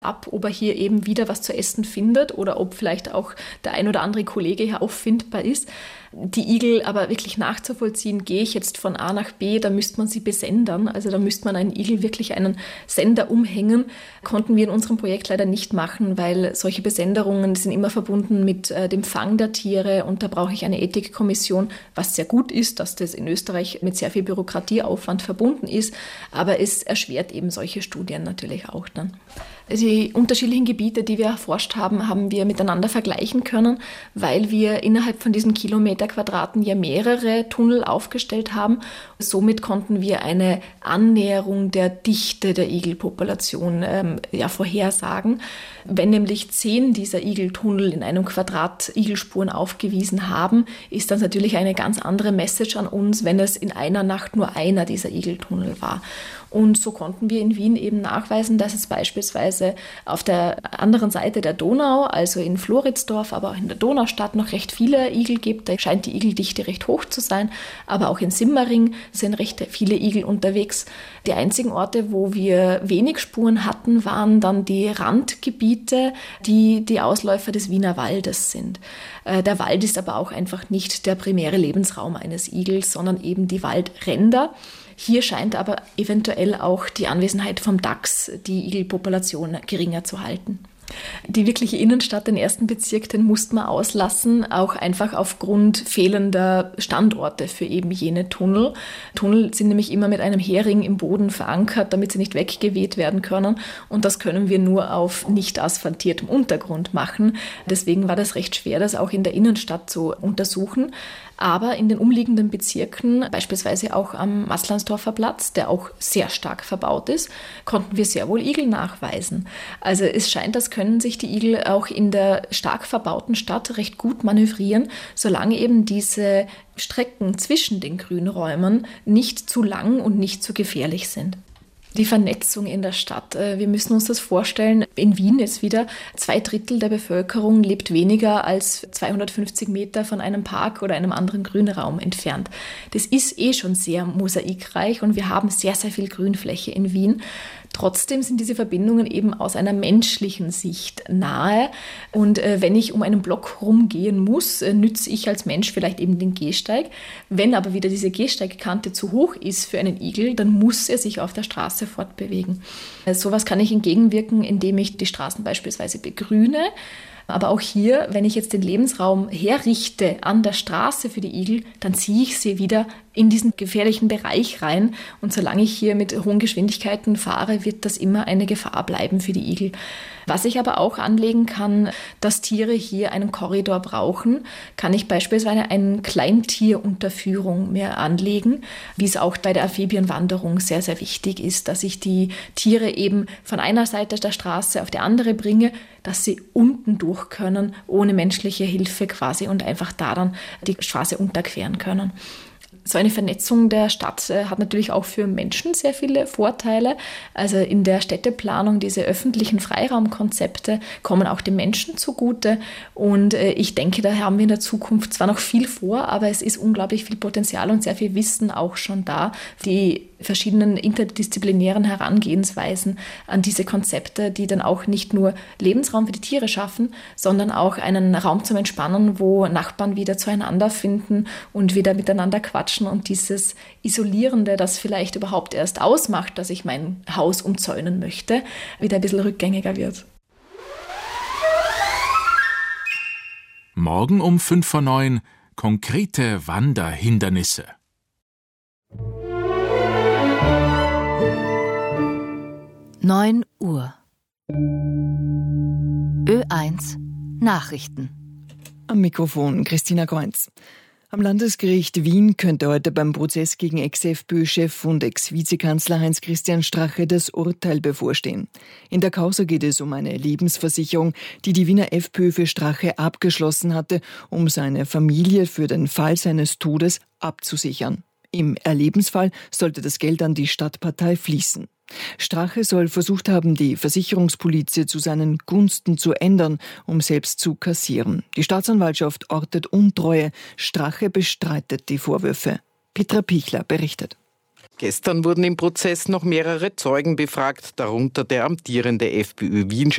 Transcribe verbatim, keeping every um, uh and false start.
ab, ob er hier eben wieder was zu essen findet oder ob vielleicht auch der ein oder andere Kollege hier auffindbar ist. Die Igel aber wirklich nachzuvollziehen, gehe ich jetzt von A nach B, da müsste man sie besendern. Also da müsste man einen Igel wirklich einen Sender umhängen. Konnten wir in unserem Projekt leider nicht machen, weil solche Besenderungen sind immer verbunden mit äh, dem Fang der Tiere und da brauche ich eine Ethikkommission, was sehr gut ist, dass das in Österreich mit sehr viel Bürokratieaufwand verbunden ist, aber es erschwert eben solche Studien natürlich auch dann. Die unterschiedlichen Gebiete, die wir erforscht haben, haben wir miteinander vergleichen können, weil wir innerhalb von diesen Kilometerquadraten ja mehrere Tunnel aufgestellt haben. Somit konnten wir eine Annäherung der Dichte der Igelpopulation ähm, ja, vorhersagen. Wenn nämlich zehn dieser Igeltunnel in einem Quadrat Igelspuren aufgewiesen haben, ist das natürlich eine ganz andere Message an uns, wenn es in einer Nacht nur einer dieser Igeltunnel war. Und so konnten wir in Wien eben nachweisen, dass es beispielsweise auf der anderen Seite der Donau, also in Floridsdorf, aber auch in der Donaustadt noch recht viele Igel gibt. Da scheint die Igeldichte recht hoch zu sein. Aber auch in Simmering sind recht viele Igel unterwegs. Die einzigen Orte, wo wir wenig Spuren hatten, waren dann die Randgebiete, die die Ausläufer des Wiener Waldes sind. Der Wald ist aber auch einfach nicht der primäre Lebensraum eines Igels, sondern eben die Waldränder. Hier scheint aber eventuell auch die Anwesenheit vom Dachs die Igelpopulation geringer zu halten. Die wirkliche Innenstadt, den ersten Bezirk, den musste man auslassen, auch einfach aufgrund fehlender Standorte für eben jene Tunnel. Tunnel sind nämlich immer mit einem Hering im Boden verankert, damit sie nicht weggeweht werden können. Und das können wir nur auf nicht asphaltiertem Untergrund machen. Deswegen war das recht schwer, das auch in der Innenstadt zu untersuchen. Aber in den umliegenden Bezirken, beispielsweise auch am Maßlandsdorfer Platz, der auch sehr stark verbaut ist, konnten wir sehr wohl Igel nachweisen. Also es scheint, als können sich die Igel auch in der stark verbauten Stadt recht gut manövrieren, solange eben diese Strecken zwischen den Grünräumen nicht zu lang und nicht zu gefährlich sind. Die Vernetzung in der Stadt. Wir müssen uns das vorstellen, in Wien jetzt wieder, zwei Drittel der Bevölkerung lebt weniger als zweihundertfünfzig Meter von einem Park oder einem anderen Grünraum entfernt. Das ist eh schon sehr mosaikreich und wir haben sehr, sehr viel Grünfläche in Wien. Trotzdem sind diese Verbindungen eben aus einer menschlichen Sicht nahe. Und äh, wenn ich um einen Block rumgehen muss, äh, nütze ich als Mensch vielleicht eben den Gehsteig. Wenn aber wieder diese Gehsteigkante zu hoch ist für einen Igel, dann muss er sich auf der Straße fortbewegen. Äh, sowas kann ich entgegenwirken, indem ich die Straßen beispielsweise begrüne. Aber auch hier, wenn ich jetzt den Lebensraum herrichte an der Straße für die Igel, dann ziehe ich sie wieder in diesen gefährlichen Bereich rein. Und solange ich hier mit hohen Geschwindigkeiten fahre, wird das immer eine Gefahr bleiben für die Igel. Was ich aber auch anlegen kann, dass Tiere hier einen Korridor brauchen, kann ich beispielsweise eine Kleintierunterführung mehr anlegen, wie es auch bei der Amphibienwanderung sehr, sehr wichtig ist, dass ich die Tiere eben von einer Seite der Straße auf die andere bringe, dass sie unten durch können, ohne menschliche Hilfe quasi und einfach da dann die Straße unterqueren können. So eine Vernetzung der Stadt äh, hat natürlich auch für Menschen sehr viele Vorteile. Also in der Städteplanung, diese öffentlichen Freiraumkonzepte kommen auch den Menschen zugute. Und äh, ich denke, da haben wir in der Zukunft zwar noch viel vor, aber es ist unglaublich viel Potenzial und sehr viel Wissen auch schon da. Die verschiedenen interdisziplinären Herangehensweisen an diese Konzepte, die dann auch nicht nur Lebensraum für die Tiere schaffen, sondern auch einen Raum zum Entspannen, wo Nachbarn wieder zueinander finden und wieder miteinander quatschen und dieses Isolierende, das vielleicht überhaupt erst ausmacht, dass ich mein Haus umzäunen möchte, wieder ein bisschen rückgängiger wird. Morgen um fünf vor neun konkrete Wanderhindernisse. neun Uhr. Ö eins Nachrichten. Am Mikrofon Christina Kreuz. Am Landesgericht Wien könnte heute beim Prozess gegen Ex-FPÖ-Chef und Ex-Vizekanzler Heinz-Christian Strache das Urteil bevorstehen. In der Causa geht es um eine Lebensversicherung, die die Wiener FPÖ für Strache abgeschlossen hatte, um seine Familie für den Fall seines Todes abzusichern. Im Erlebensfall sollte das Geld an die Stadtpartei fließen. Strache soll versucht haben, die Versicherungspolize zu seinen Gunsten zu ändern, um selbst zu kassieren. Die Staatsanwaltschaft ortet Untreue. Strache bestreitet die Vorwürfe. Petra Pichler berichtet. Gestern wurden im Prozess noch mehrere Zeugen befragt, darunter der amtierende FPÖ-Wien